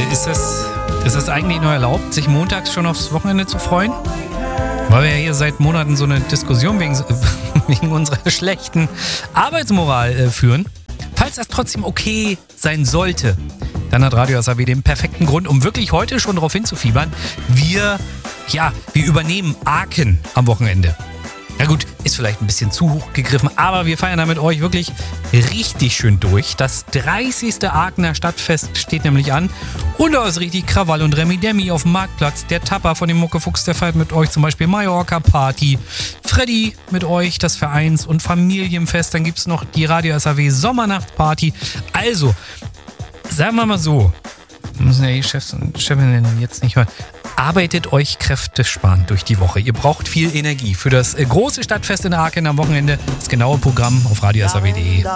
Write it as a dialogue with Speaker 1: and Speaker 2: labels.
Speaker 1: Ist das eigentlich nur erlaubt, sich montags schon aufs Wochenende zu freuen? Weil wir ja hier seit Monaten so eine Diskussion wegen unserer schlechten Arbeitsmoral führen. Falls das trotzdem okay sein sollte, dann hat Radio SAW den perfekten Grund, um wirklich heute schon darauf hinzufiebern. Wir übernehmen Aachen am Wochenende. Ja gut, ist vielleicht ein bisschen zu hoch gegriffen, aber wir feiern da mit euch wirklich richtig schön durch. Das 30. Aachener Stadtfest steht nämlich an und da ist richtig Krawall und Remi-Demi auf dem Marktplatz. Der Tapper von dem Muckefuchs, der feiert mit euch zum Beispiel Mallorca-Party. Freddy mit euch, das Vereins- und Familienfest. Dann gibt es noch die Radio SAW Sommernachtparty. Also, sagen wir mal so, müssen ja die Chefs und Chefinnen jetzt nicht hören. Arbeitet euch kräftesparend durch die Woche. Ihr braucht viel Energie für das große Stadtfest in Aachen am Wochenende. Das genaue Programm auf radiosaw.de.